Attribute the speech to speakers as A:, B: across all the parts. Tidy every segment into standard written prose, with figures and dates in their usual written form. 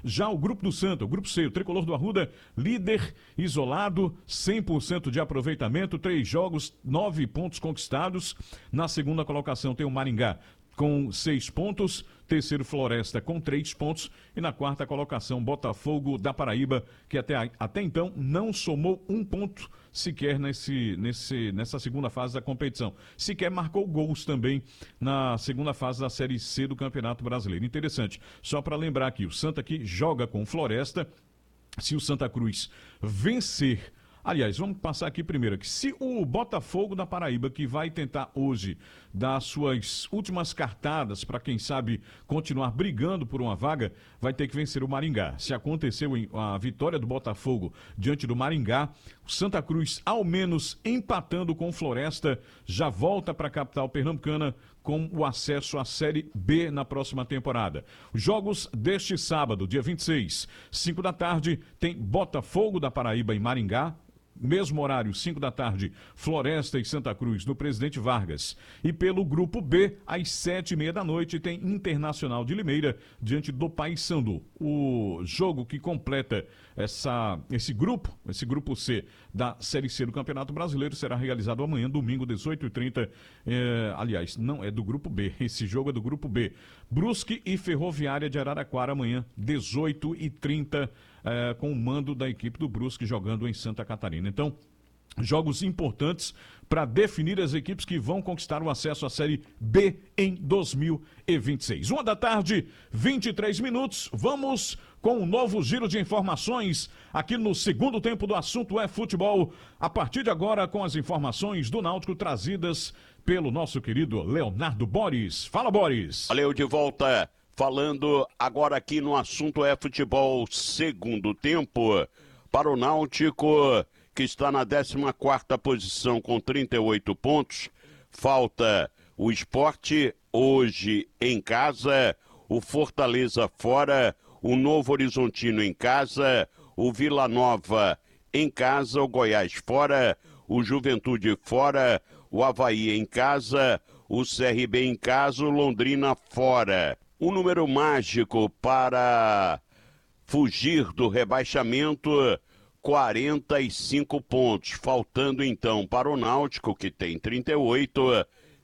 A: Já o grupo do Santa, o grupo C, o Tricolor do Arruda, líder isolado, 100% de aproveitamento, 3 jogos, 9 pontos conquistados. Na segunda colocação tem o Maringá com 6 pontos, terceiro Floresta com 3 pontos e na quarta colocação Botafogo da Paraíba, que até então não somou 1 ponto sequer nessa segunda fase da competição. Sequer marcou gols também na segunda fase da Série C do Campeonato Brasileiro. Interessante, só para lembrar aqui, o Santa aqui joga com Floresta. Se o Santa Cruz vencer, aliás, vamos passar aqui primeiro aqui. Se o Botafogo da Paraíba, que vai tentar hoje dar suas últimas cartadas para, quem sabe, continuar brigando por uma vaga, vai ter que vencer o Maringá. Se aconteceu a vitória do Botafogo diante do Maringá, o Santa Cruz, ao menos empatando com o Floresta, já volta para a capital pernambucana com o acesso à Série B na próxima temporada. Os jogos deste sábado, dia 26, 5 da tarde, tem Botafogo da Paraíba em Maringá. Mesmo horário, 5 da tarde, Floresta e Santa Cruz, no Presidente Vargas. E pelo grupo B, às 7h30 da noite, tem Internacional de Limeira, diante do Paysandu. O jogo que completa esse grupo C da Série C do Campeonato Brasileiro, será realizado amanhã, domingo, 18h30. Aliás, não, é do grupo B. Esse jogo é do grupo B. Brusque e Ferroviária de Araraquara, amanhã, 18h30. Com o mando da equipe do Brusque jogando em Santa Catarina. Então, jogos importantes para definir as equipes que vão conquistar o acesso à Série B em 2026. 1 da tarde, 23 minutos. Vamos com um novo giro de informações aqui no segundo tempo do Assunto é Futebol. A partir de agora, com as informações do Náutico trazidas pelo nosso querido Leonardo Boris. Fala, Boris.
B: Valeu, de volta. Falando agora aqui no Assunto é Futebol, segundo tempo, para o Náutico, que está na 14ª posição com 38 pontos. Falta o Sport hoje em casa, o Fortaleza fora, o Novo Horizontino em casa, o Vila Nova em casa, o Goiás fora, o Juventude fora, o Avaí em casa, o CRB em casa, o Londrina fora. O número mágico para fugir do rebaixamento, 45 pontos. Faltando então para o Náutico, que tem 38,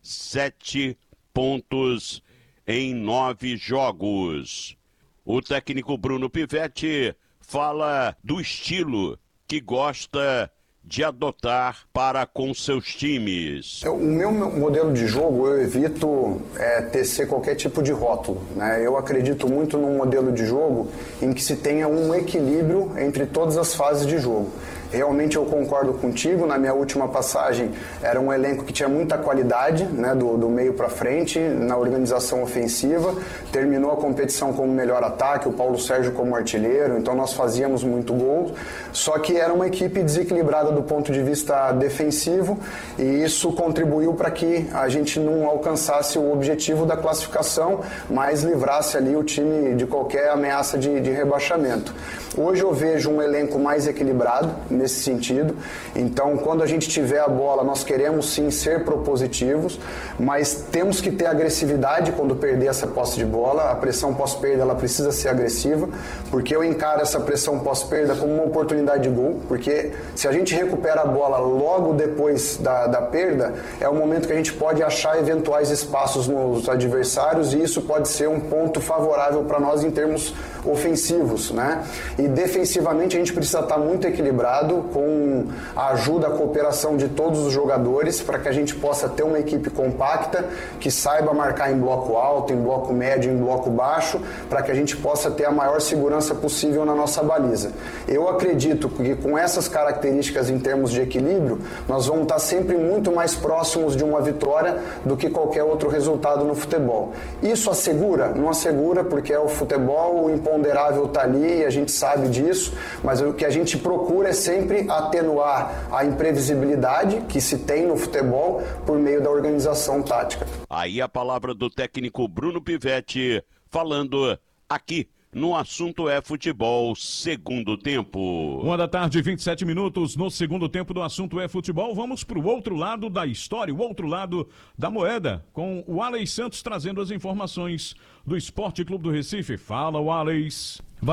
B: 7 pontos em 9 jogos. O técnico Bruno Pivetti fala do estilo que gosta de adotar para com seus times.
C: O meu modelo de jogo, eu evito tecer qualquer tipo de rótulo, né? Eu acredito muito num modelo de jogo em que se tenha um equilíbrio entre todas as fases de jogo. Realmente eu concordo contigo, na minha última passagem era um elenco que tinha muita qualidade, né, do meio para frente, na organização ofensiva, terminou a competição como melhor ataque, o Paulo Sérgio como artilheiro, então nós fazíamos muito gol, só que era uma equipe desequilibrada do ponto de vista defensivo e isso contribuiu para que a gente não alcançasse o objetivo da classificação, mas livrasse ali o time de qualquer ameaça de rebaixamento. Hoje eu vejo um elenco mais equilibrado nesse sentido, então quando a gente tiver a bola nós queremos sim ser propositivos, mas temos que ter agressividade quando perder essa posse de bola. A pressão pós-perda ela precisa ser agressiva, porque eu encaro essa pressão pós-perda como uma oportunidade de gol, porque se a gente recupera a bola logo depois da perda, é o momento que a gente pode achar eventuais espaços nos adversários e isso pode ser um ponto favorável para nós em termos ofensivos, né? E defensivamente a gente precisa estar muito equilibrado, com a ajuda, a cooperação de todos os jogadores, para que a gente possa ter uma equipe compacta, que saiba marcar em bloco alto, em bloco médio, em bloco baixo, para que a gente possa ter a maior segurança possível na nossa baliza. Eu acredito que com essas características em termos de equilíbrio, nós vamos estar sempre muito mais próximos de uma vitória do que qualquer outro resultado no futebol. Isso assegura? Não assegura, porque é o futebol, o imponderável está ali e a gente sabe disso, mas o que a gente procura é sempre atenuar a imprevisibilidade que se tem no futebol por meio da organização tática.
B: Aí a palavra do técnico Bruno Pivetti, falando aqui no Assunto é Futebol, segundo tempo.
A: 1 da tarde, 27 minutos, no segundo tempo do Assunto é Futebol. Vamos para o outro lado da história, o outro lado da moeda, com o Alex Santos trazendo as informações do Esporte Clube do Recife. Fala, Alex.